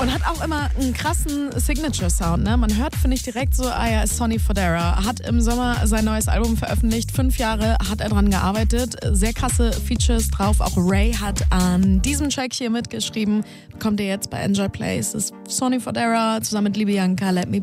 Und hat auch immer einen krassen Signature-Sound, ne? Man hört, finde ich, direkt so, ah ja, ist Sonny Fodera. Hat im Sommer sein neues Album veröffentlicht. 5 Jahre hat er dran gearbeitet. Sehr krasse Features drauf. Auch Ray hat an diesem Track hier mitgeschrieben. Bekommt ihr jetzt bei Enjoy Play. Es ist Sonny Fodera zusammen mit Liebe Bianca, Let Me Be.